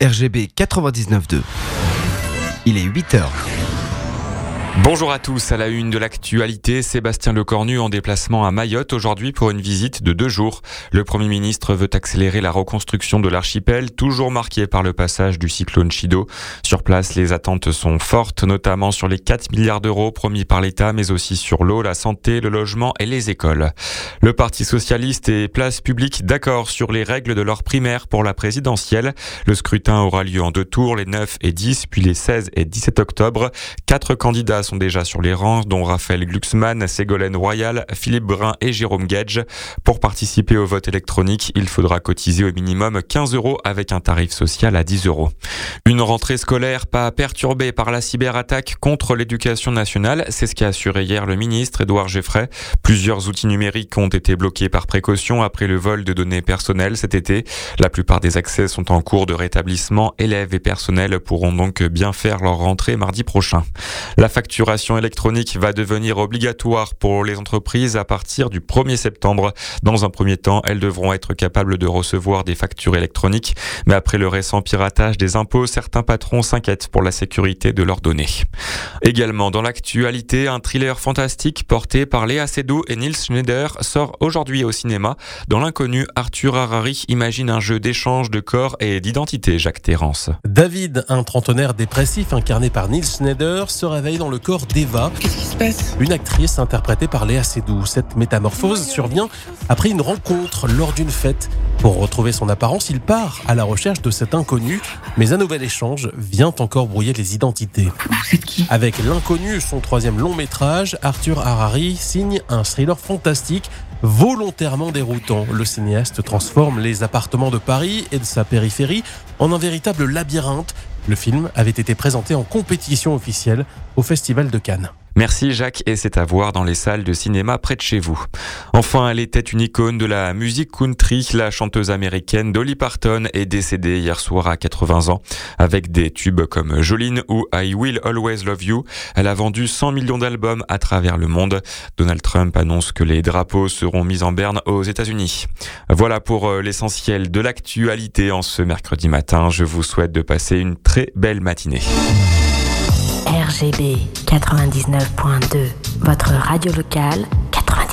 RGB 99.2. Il est 8h. Bonjour à tous, à la une de l'actualité, Sébastien Lecornu en déplacement à Mayotte aujourd'hui pour une visite de 2 jours. Le Premier ministre veut accélérer la reconstruction de l'archipel, toujours marqué par le passage du cyclone Chido. Sur place, les attentes sont fortes, notamment sur les 4 milliards d'euros promis par l'État, mais aussi sur l'eau, la santé, le logement et les écoles. Le Parti socialiste et Place publique d'accord sur les règles de leur primaire pour la présidentielle. Le scrutin aura lieu en 2 tours, les 9 et 10, puis les 16 et 17 octobre. 4 candidats sont déjà sur les rangs, dont Raphaël Glucksmann, Ségolène Royal, Philippe Brun et Jérôme Guedj. Pour participer au vote électronique, il faudra cotiser au minimum 15 € avec un tarif social à 10 €. Une rentrée scolaire pas perturbée par la cyberattaque contre l'éducation nationale, c'est ce qu'a assuré hier le ministre Édouard Geffray. Plusieurs outils numériques ont été bloqués par précaution après le vol de données personnelles cet été. La plupart des accès sont en cours de rétablissement. Élèves et personnels pourront donc bien faire leur rentrée mardi prochain. La facturation électronique va devenir obligatoire pour les entreprises à partir du 1er septembre. Dans un premier temps, elles devront être capables de recevoir des factures électroniques. Mais après le récent piratage des impôts, certains patrons s'inquiètent pour la sécurité de leurs données. Également dans l'actualité, un thriller fantastique porté par Léa Seydoux et Nils Schneider sort aujourd'hui au cinéma. Dans l'inconnu, Arthur Harari imagine un jeu d'échange de corps et d'identité, Jacques Terrance. David, un trentenaire dépressif incarné par Nils Schneider, se réveille dans le corps d'Eva. Qu'est-ce qui se passe ? Une actrice interprétée par Léa Seydoux. Cette métamorphose survient après une rencontre lors d'une fête. Pour retrouver son apparence, il part à la recherche de cet inconnu, mais un nouvel échange vient encore brouiller les identités. Vous êtes qui ? Avec L'inconnu, son 3e long métrage, Arthur Harari signe un thriller fantastique volontairement déroutant. Le cinéaste transforme les appartements de Paris et de sa périphérie en un véritable labyrinthe. Le film avait été présenté en compétition officielle au Festival de Cannes. Merci Jacques, et c'est à voir dans les salles de cinéma près de chez vous. Enfin, elle était une icône de la musique country. La chanteuse américaine Dolly Parton est décédée hier soir à 80 ans. Avec des tubes comme Jolene ou I Will Always Love You, elle a vendu 100 millions d'albums à travers le monde. Donald Trump annonce que les drapeaux seront mis en berne aux États-Unis. Voilà pour l'essentiel de l'actualité en ce mercredi matin. Je vous souhaite de passer une très belle matinée. RGB 99.2, votre radio locale 99.2.